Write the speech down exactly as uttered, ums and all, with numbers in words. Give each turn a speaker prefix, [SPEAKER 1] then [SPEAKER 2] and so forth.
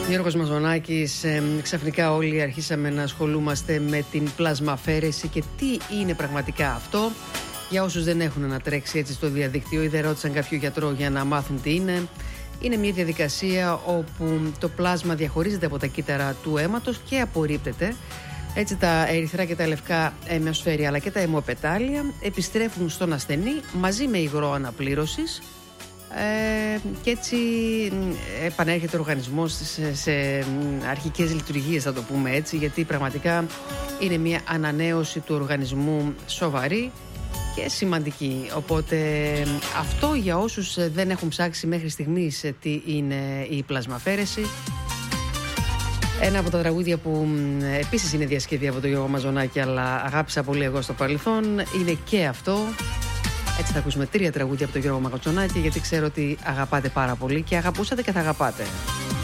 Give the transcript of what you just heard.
[SPEAKER 1] Γιώργος Μαζονάκης, ε, ξαφνικά όλοι αρχίσαμε να ασχολούμαστε με την πλασμαφέρεση και τι είναι πραγματικά αυτό. Για όσους δεν έχουν ανατρέξει έτσι στο διαδίκτυο ή δεν ρώτησαν κάποιο γιατρό για να μάθουν τι είναι, είναι μια διαδικασία όπου το πλάσμα διαχωρίζεται από τα κύτταρα του αίματος και απορρίπτεται. Έτσι τα ερυθρά και τα λευκά αιμοσφαίρια αλλά και τα αιμοπετάλια επιστρέφουν στον ασθενή μαζί με υγρό αναπλήρωσης. Ε, και έτσι επανέρχεται ο οργανισμός σε, σε αρχικές λειτουργίες, θα το πούμε έτσι, γιατί πραγματικά είναι μια ανανέωση του οργανισμού σοβαρή και σημαντική. Οπότε αυτό για όσους δεν έχουν ψάξει μέχρι στιγμής τι είναι η πλασμαφέρεση. Ένα από τα τραγούδια που επίσης είναι διασκευή από τον Γιώργο Μαζονάκη, αλλά αγάπησα πολύ εγώ στο παρελθόν, είναι και αυτό. Έτσι θα ακούσουμε τρία τραγούδια από τον Γιώργο Μαζονάκη, γιατί ξέρω ότι αγαπάτε πάρα πολύ και αγαπούσατε και θα αγαπάτε.